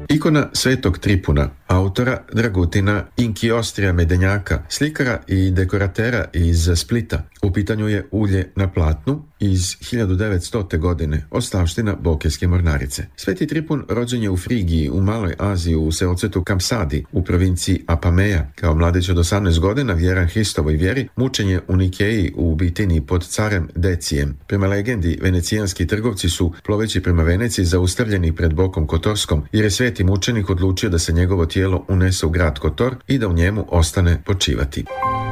Ikona Svetog Tripuna, autora Dragutina Inkiostrija Medenjaka, slikara i dekoratera iz Splita. U pitanju je ulje na platnu iz 1900. godine, ostavština Bokeljske mornarice. Sveti Tripun rođen je u Frigiji, u Maloj Aziji, u seocetu Kamsadi, u provinciji Apameja. Kao mladić od 18 godina, vjeran Hristovoj vjeri, mučen je u Nikeji u Bitini pod carem Decijem. Prema legendi, venecijanski trgovci su, ploveći prema Veneciji, zaustavljeni pred Bokom Kotorskom, jer je sveti mučenik odlučio da se njegovo tijelo unese u grad Kotor i da u njemu ostane počivati.